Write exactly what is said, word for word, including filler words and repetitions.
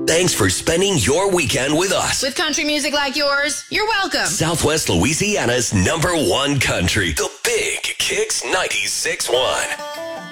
Thanks for spending your weekend with us. With country music like yours, you're welcome. Southwest Louisiana's number one country, the Big Kicks ninety-six point one.